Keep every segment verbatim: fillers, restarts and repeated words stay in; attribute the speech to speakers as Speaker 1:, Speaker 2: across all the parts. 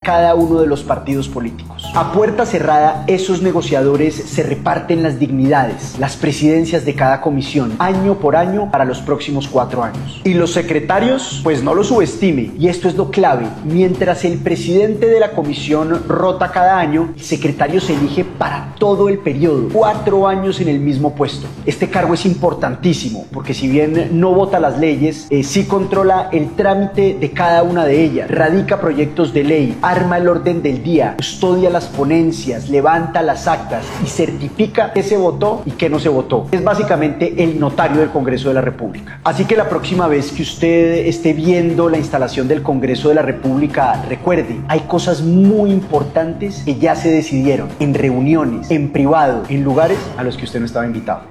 Speaker 1: cada uno de los partidos políticos. A puerta cerrada, esos negociadores se reparten las dignidades, las presidencias de cada comisión, año por año para los próximos cuatro años. Y los secretarios, pues no lo subestime, y esto es lo clave, mientras el presidente de la comisión rota cada año, el secretario se elige para todo el periodo, cuatro años en el mismo puesto. Este cargo es importantísimo, porque si bien no vota las leyes, eh, sí controla el trámite de cada una de ellas, radica proyectos de ley, arma el orden del día, custodia las ponencias, levanta las actas y certifica qué se votó y qué no se votó. Es básicamente el notario del Congreso de la República. Así que la próxima vez que usted esté viendo la instalación del Congreso de la República, recuerde, hay cosas muy importantes que ya se decidieron en reuniones, en privado, en lugares a los que usted no estaba invitado.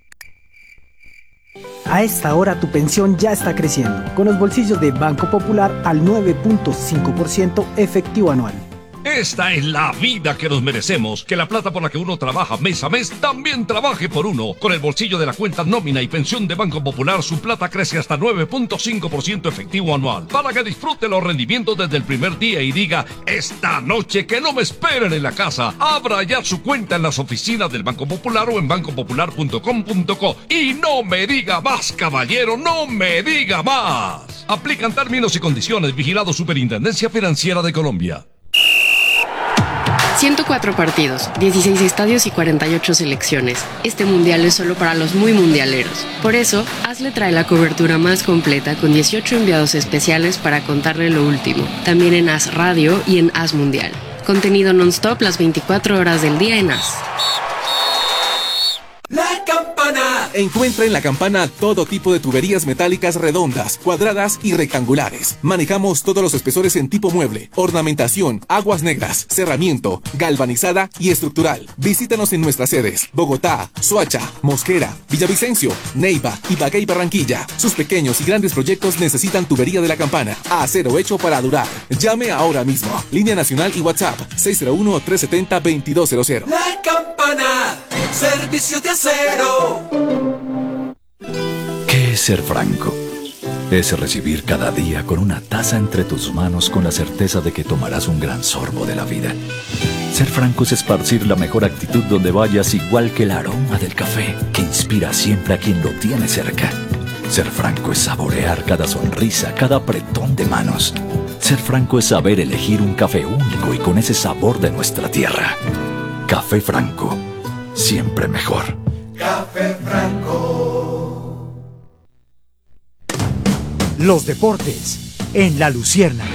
Speaker 2: A esta hora tu pensión ya está creciendo, con los bolsillos de Banco Popular al nueve punto cinco por ciento efectivo anual.
Speaker 3: Esta es la vida que nos merecemos. Que la plata por la que uno trabaja mes a mes también trabaje por uno. Con el bolsillo de la cuenta nómina y pensión de Banco Popular, su plata crece hasta nueve punto cinco por ciento efectivo anual. Para que disfrute los rendimientos desde el primer día y diga, esta noche que no me esperen en la casa. Abra ya su cuenta en las oficinas del Banco Popular o en banco popular punto com punto co. Y no me diga más, caballero, no me diga más. Aplican términos y condiciones. Vigilado Superintendencia Financiera de Colombia.
Speaker 4: ciento cuatro partidos, dieciséis estadios y cuarenta y ocho selecciones. Este mundial es solo para los muy mundialeros. Por eso, Hazle trae la cobertura más completa con dieciocho enviados especiales para contarle lo último. También en Haz Radio y en Haz Mundial. Contenido non-stop las veinticuatro horas del día en Haz.
Speaker 5: La Campana. Encuentra en La Campana todo tipo de tuberías metálicas redondas, cuadradas y rectangulares. Manejamos todos los espesores en tipo mueble, ornamentación, aguas negras, cerramiento, galvanizada y estructural. Visítanos en nuestras sedes: Bogotá, Soacha, Mosquera, Villavicencio, Neiva, Ibagué y Barranquilla. Sus pequeños y grandes proyectos necesitan tubería de La Campana. Acero hecho para durar. Llame ahora mismo. Línea nacional y WhatsApp seis cero uno, tres siete cero, dos dos cero cero.
Speaker 6: La Campana. Servicio de acero.
Speaker 7: ¿Qué es ser franco? Es recibir cada día con una taza entre tus manos con la certeza de que tomarás un gran sorbo de la vida. Ser franco es esparcir la mejor actitud donde vayas, igual que el aroma del café que inspira siempre a quien lo tiene cerca. Ser franco es saborear cada sonrisa, cada apretón de manos. Ser franco es saber elegir un café único y con ese sabor de nuestra tierra. Café Franco. Siempre mejor.
Speaker 6: Café Franco.
Speaker 2: Los deportes en La Luciérnaga.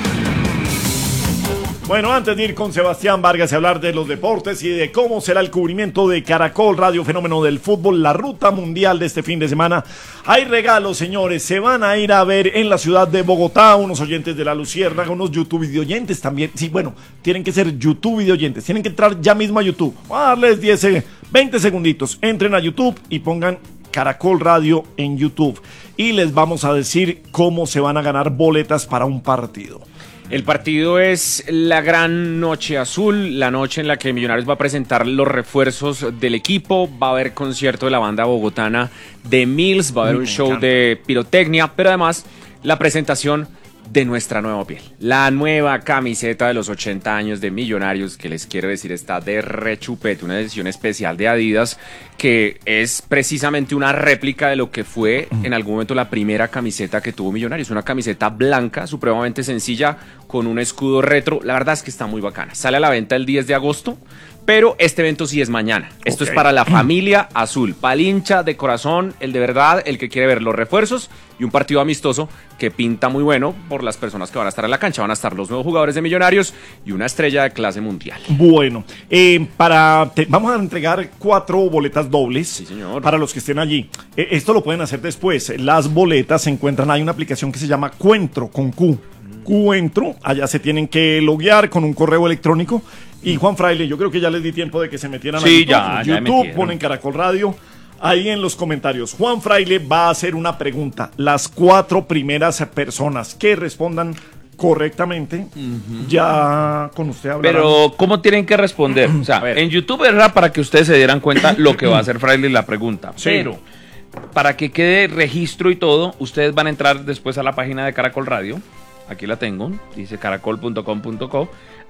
Speaker 8: Bueno, antes de ir con Sebastián Vargas y hablar de los deportes y de cómo será el cubrimiento de Caracol Radio Fenómeno del Fútbol, la ruta mundial de este fin de semana, hay regalos, señores. Se van a ir a ver en la ciudad de Bogotá unos oyentes de La Luciérnaga, unos YouTube videoyentes también. Sí, bueno, tienen que ser YouTube videoyentes. Tienen que entrar ya mismo a YouTube. Voy a darles diez, veinte segunditos. Entren a YouTube y pongan Caracol Radio en YouTube. Y les vamos a decir cómo se van a ganar boletas para un partido.
Speaker 9: El partido es la gran noche azul, la noche en la que Millonarios va a presentar los refuerzos del equipo, va a haber concierto de la banda bogotana de Mills, va a haber un show de pirotecnia, pero además la presentación de nuestra nueva piel, la nueva camiseta de los ochenta años de Millonarios, que les quiero decir está de rechupete, una edición especial de Adidas que es precisamente una réplica de lo que fue en algún momento la primera camiseta que tuvo Millonarios, una camiseta blanca, supremamente sencilla, con un escudo retro. La verdad es que está muy bacana, sale a la venta el diez de agosto, pero este evento sí es mañana. Esto okay. Es para la familia azul, para el hincha de corazón, el de verdad, el que quiere ver los refuerzos y un partido amistoso que pinta muy bueno por las personas que van a estar en la cancha. Van a estar los nuevos jugadores de Millonarios y una estrella de clase mundial.
Speaker 8: Bueno, eh, para te, vamos a entregar cuatro boletas dobles, sí, señor, para los que estén allí. Eh, esto lo pueden hacer después. Las boletas se encuentran, hay una aplicación que se llama Cuentro, con Q. Cuentro, allá se tienen que loguear con un correo electrónico. Y Juan Fraile, yo creo que ya les di tiempo de que se metieran
Speaker 9: sí,
Speaker 8: a YouTube.
Speaker 9: Ya, ya
Speaker 8: YouTube, ponen Caracol Radio. Ahí en los comentarios, Juan Fraile va a hacer una pregunta. Las cuatro primeras personas que respondan correctamente, uh-huh. ya con usted hablarán.
Speaker 10: Pero, ¿cómo tienen que responder? O sea, en YouTube era para que ustedes se dieran cuenta lo que va a hacer Fraile la pregunta. Sí. Pero, para que quede registro y todo, ustedes van a entrar después a la página de Caracol Radio. Aquí la tengo, dice caracol punto com punto co.